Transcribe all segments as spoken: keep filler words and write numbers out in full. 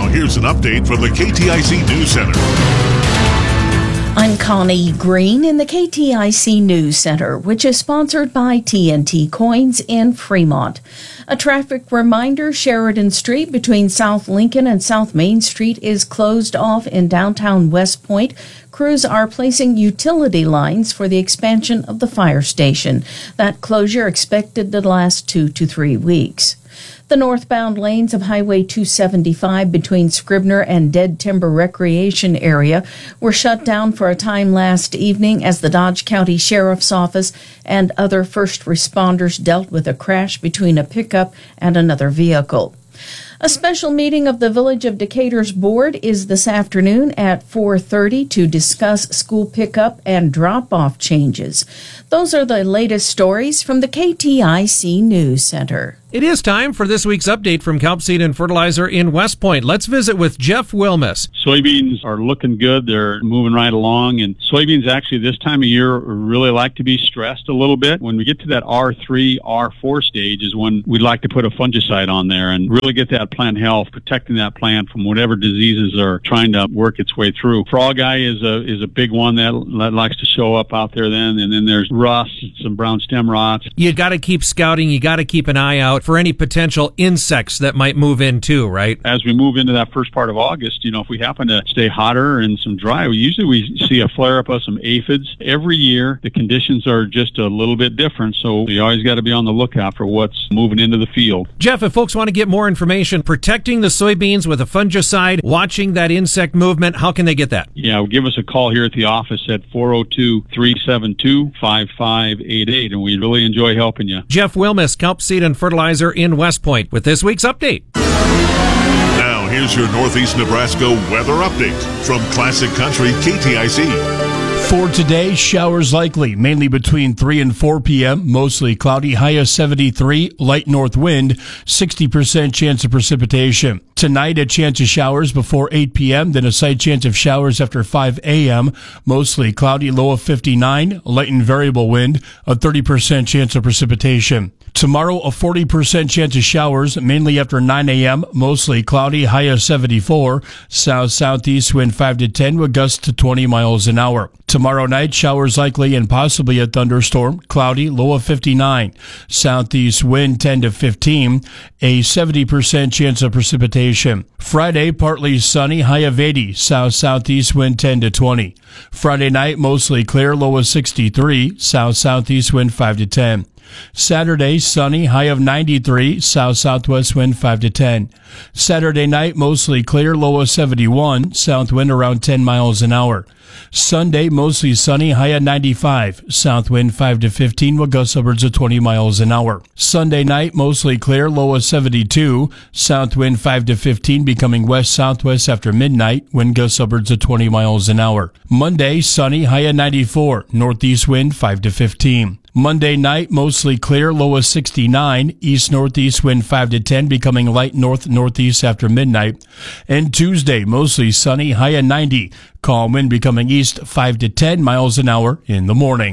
here's an update from the K T I C News Center. I'm Connie Green in the K T I C News Center, which is sponsored by T N T Coins in Fremont. A traffic reminder, Sheridan Street between South Lincoln and South Main Street is closed off in downtown West Point. Crews are placing utility lines for the expansion of the fire station. That closure expected to last two to three weeks. The northbound lanes of Highway two seventy-five between Scribner and Dead Timber Recreation Area were shut down for a time last evening as the Dodge County Sheriff's Office and other first responders dealt with a crash between a pickup and another vehicle. A special meeting of the Village of Decatur's board is this afternoon at four thirty to discuss school pickup and drop-off changes. Those are the latest stories from the K T I C News Center. It is time for this week's update from Kelp Seed and Fertilizer in West Point. Let's visit with Jeff Wilmes. Soybeans are looking good. They're moving right along. And soybeans actually this time of year really like to be stressed a little bit. When we get to that R three, R four stage is when we'd like to put a fungicide on there and really get that plant health, protecting that plant from whatever diseases are trying to work its way through. Frog eye is a is a big one that, that likes to show up out there then. And then there's rust, some brown stem rots. You got to keep scouting. You got to keep an eye out for any potential insects that might move in too, right? As we move into that first part of August, you know, if we happen to stay hotter and some dry, we usually we see a flare-up of some aphids. Every year, the conditions are just a little bit different, so you always got to be on the lookout for what's moving into the field. Jeff, if folks want to get more information, protecting the soybeans with a fungicide, watching that insect movement, how can they get that? Yeah, give us a call here at the office at four oh two, three seven two, five five eight eight, and we really enjoy helping you. Jeff Wilmes, Kelp Seed and Fertilizer in West Point, with this week's update. Now, here's your Northeast Nebraska weather update from Classic Country K T I C. For today, showers likely, mainly between three and four p.m., mostly cloudy, high of seventy-three, light north wind, sixty percent chance of precipitation. Tonight, a chance of showers before eight p.m., then a slight chance of showers after five a.m., mostly cloudy, low of fifty-nine, light and variable wind, a thirty percent chance of precipitation. Tomorrow, a forty percent chance of showers, mainly after nine a.m., mostly cloudy, high of seventy-four, south-southeast wind five to ten, with gusts to twenty miles an hour. Tomorrow night, showers likely and possibly a thunderstorm, cloudy, low of fifty-nine, southeast wind ten to fifteen, a seventy percent chance of precipitation. Friday, partly sunny, high of eighty, south-southeast wind ten to twenty. Friday night, mostly clear, low of sixty-three, south-southeast wind five to ten. Saturday, sunny, high of ninety-three, south-southwest wind five to ten. Saturday night, mostly clear, low of seventy-one, south wind around ten miles an hour. Sunday, mostly sunny, high of ninety-five, south wind five to fifteen, with gusts upwards of twenty miles an hour. Sunday night, mostly clear, low of seventy-two, south wind five to fifteen, becoming west-southwest after midnight, wind gusts upwards of twenty miles an hour. Monday, sunny, high of ninety-four, northeast wind five to fifteen. Monday night, mostly clear, low of sixty-nine, east-northeast wind five to ten, becoming light north-northeast after midnight. And Tuesday, mostly sunny, high of ninety, calm wind becoming east five to ten miles an hour in the morning.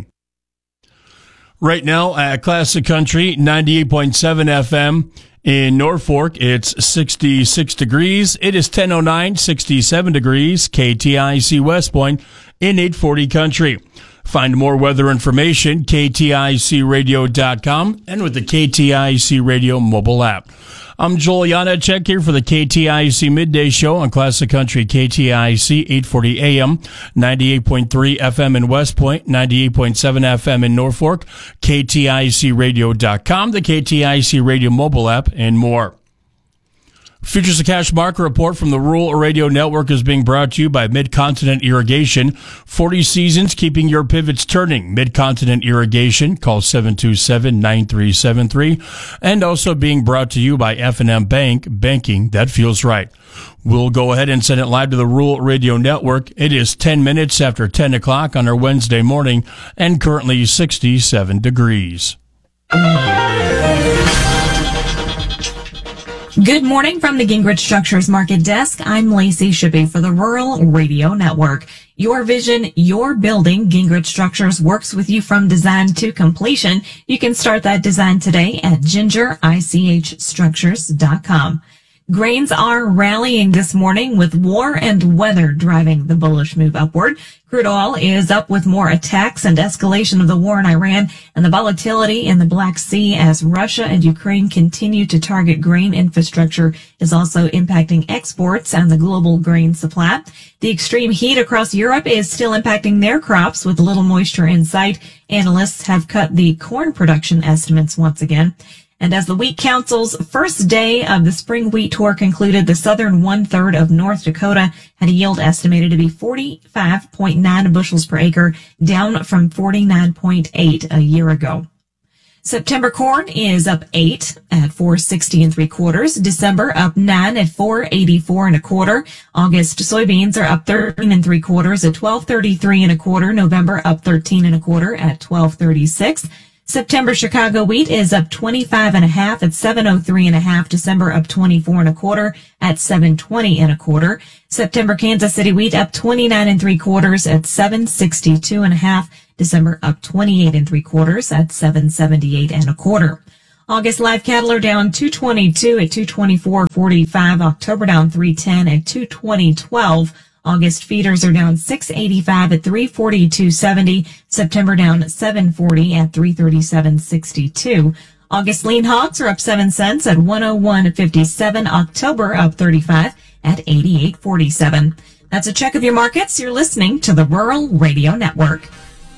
Right now at Classic Country, ninety-eight point seven F M. In Norfolk, it's sixty-six degrees. It is ten oh nine, sixty-seven degrees, K T I C West Point in eight forty Country. Find more weather information, K T I C radio dot com, and with the K T I C Radio mobile app. I'm Joel Janacek here for the K T I C Midday Show on Classic Country K T I C eight forty A M, ninety-eight point three F M in West Point, ninety-eight point seven F M in Norfolk, K T I C radio dot com, the K T I C Radio mobile app, and more. Futures of Cash Market Report from the Rural Radio Network is being brought to you by Mid-Continent Irrigation. forty seasons keeping your pivots turning. Mid-Continent Irrigation. Call seven two seven, nine three seven three. And also being brought to you by F and M Bank. Banking that feels right. We'll go ahead and send it live to the Rural Radio Network. It is ten minutes after ten o'clock on our Wednesday morning and currently sixty-seven degrees. Good morning from the Gingrich Structures Market Desk. I'm Lacey Shippey for the Rural Radio Network. Your vision, your building. Gingrich Structures works with you from design to completion. You can start that design today at ginger ich structures dot com. Grains are rallying this morning with war and weather driving the bullish move upward. Crude oil is up with more attacks and escalation of the war in Iran and the volatility in the Black Sea as Russia and Ukraine continue to target grain infrastructure is also impacting exports and the global grain supply. The extreme heat across Europe is still impacting their crops with little moisture in sight. Analysts have cut the corn production estimates once again. And as the Wheat Council's first day of the spring wheat tour concluded, the southern one-third of North Dakota had a yield estimated to be forty-five point nine bushels per acre, down from forty-nine point eight a year ago. September corn is up eight at four sixty and three quarters. December up nine at four eighty-four and a quarter. August soybeans are up thirteen and three quarters at twelve thirty-three and a quarter. November up thirteen and a quarter at twelve thirty-six. September Chicago wheat is up twenty-five and a half at seven oh three and a half. December up twenty-four and a quarter at seven twenty and a quarter. September Kansas City wheat up twenty-nine and three quarters at seven sixty-two and a half. December up twenty-eight and three quarters at seven seventy-eight and a quarter. August live cattle are down two twenty-two at two twenty-four forty-five. October down three ten at two twenty twelve. August feeders are down six eighty-five at three forty-two seventy. September down seven forty at three thirty-seven sixty-two. August lean hogs are up seven cents at one oh one fifty-seven. October up thirty-five at eighty-eight forty-seven. That's a check of your markets. You're listening to the Rural Radio Network.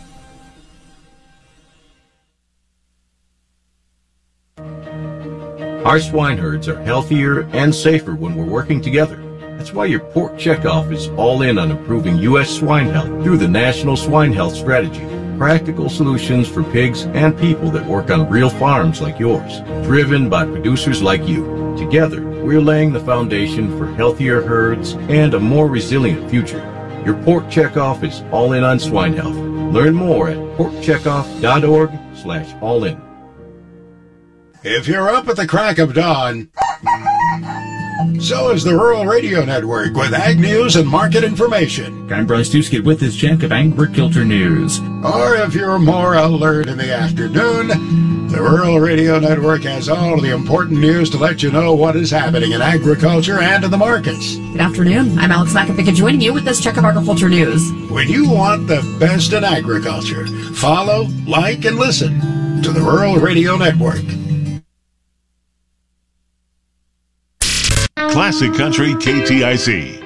Our swine herds are healthier and safer when we're working together. That's why your Pork Checkoff is all in on improving U S swine health through the National Swine Health Strategy. Practical solutions for pigs and people that work on real farms like yours, driven by producers like you. Together, we're laying the foundation for healthier herds and a more resilient future. Your Pork Checkoff is all in on swine health. Learn more at porkcheckoff.org slash all in. If you're up at the crack of dawn, so is the Rural Radio Network with ag news and market information. I'm Bryce Tuskett with this check of agriculture news. Or if you're more alert in the afternoon, the Rural Radio Network has all the important news to let you know what is happening in agriculture and in the markets. Good afternoon. I'm Alex McAfee joining you with this check of agriculture news. When you want the best in agriculture, follow, like, and listen to the Rural Radio Network. Classic Country K T I C.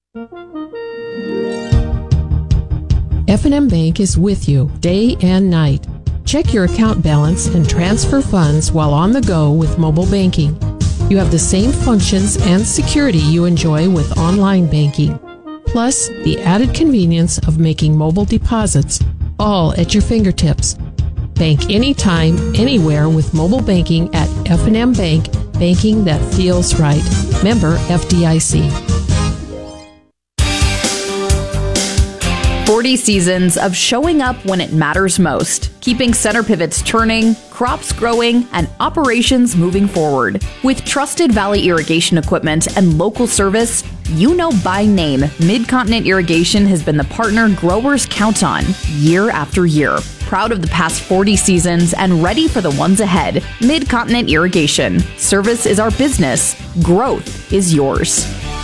F and M Bank is with you day and night. Check your account balance and transfer funds while on the go with mobile banking. You have the same functions and security you enjoy with online banking, plus the added convenience of making mobile deposits, all at your fingertips. Bank anytime, anywhere with mobile banking at F and M Bank, banking that feels right. Member F D I C. forty seasons of showing up when it matters most, keeping center pivots turning, crops growing, and operations moving forward. With trusted Valley irrigation equipment and local service, you know by name, Mid-Continent Irrigation has been the partner growers count on year after year. Proud of the past forty seasons and ready for the ones ahead. Mid-Continent Irrigation. Service is our business. Growth is yours.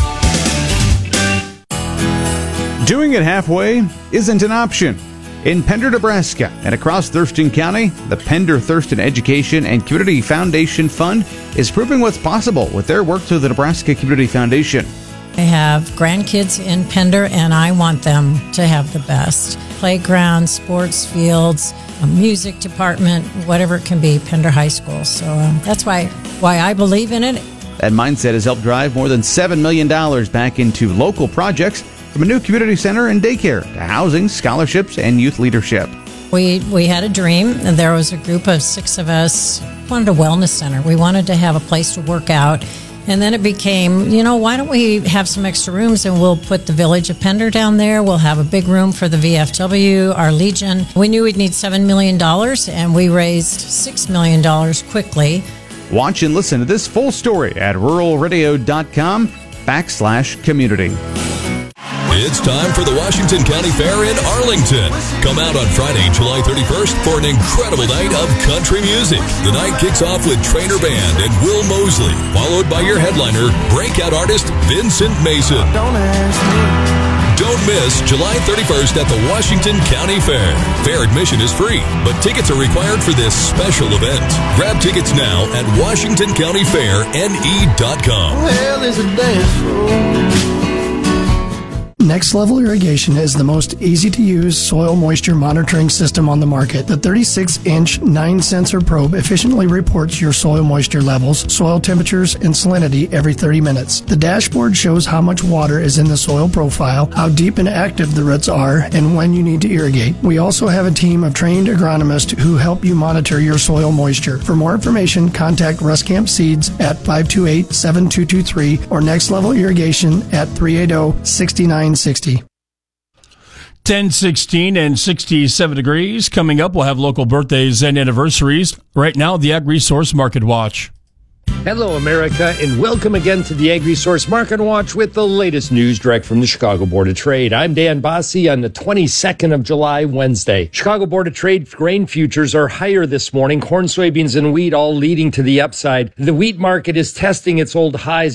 Doing it halfway isn't an option. In Pender, Nebraska, and across Thurston County, the Pender Thurston Education and Community Foundation Fund is proving what's possible with their work through the Nebraska Community Foundation. I have grandkids in Pender, and I want them to have the best. Playground, sports fields, a music department, whatever it can be, Pender High School. So um, that's why, why I believe in it. That mindset has helped drive more than seven million dollars back into local projects, from a new community center and daycare to housing, scholarships, and youth leadership. We we had a dream, and there was a group of six of us wanted a wellness center. We wanted to have a place to work out. And then it became, you know, why don't we have some extra rooms and we'll put the Village of Pender down there. We'll have a big room for the V F W, our Legion. We knew we'd need seven million dollars, and we raised six million dollars quickly. Watch and listen to this full story at ruralradio.com backslash community. It's time for the Washington County Fair in Arlington. Come out on Friday, July thirty-first for an incredible night of country music. The night kicks off with Trainer Band and Will Mosley, followed by your headliner, breakout artist Vincent Mason. Don't ask me. Don't miss July thirty-first at the Washington County Fair. Fair admission is free, but tickets are required for this special event. Grab tickets now at washington county fair n e dot com. Well, there's a dance floor. Next Level Irrigation is the most easy-to-use soil moisture monitoring system on the market. The thirty-six inch nine sensor probe efficiently reports your soil moisture levels, soil temperatures, and salinity every thirty minutes. The dashboard shows how much water is in the soil profile, how deep and active the roots are, and when you need to irrigate. We also have a team of trained agronomists who help you monitor your soil moisture. For more information, contact Ruscamp Seeds at five two eight, seven two two three or Next Level Irrigation at three eight zero, six nine sixty. ten, sixteen, and sixty-seven degrees. Coming up, we'll have local birthdays and anniversaries. Right now, the Ag Resource Market Watch. Hello, America, and welcome again to the Ag Resource Market Watch with the latest news direct from the Chicago Board of Trade. I'm Dan Bossie on the twenty-second of July, Wednesday. Chicago Board of Trade grain futures are higher this morning. Corn, soybeans, and wheat all leading to the upside. The wheat market is testing its old highs